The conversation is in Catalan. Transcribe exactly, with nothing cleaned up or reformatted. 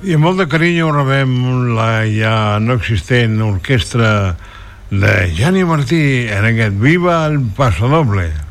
I amb molt de carinyo rebem la ja no existent orquestra de Gianni Martí en aquest Viva el Pasodoble.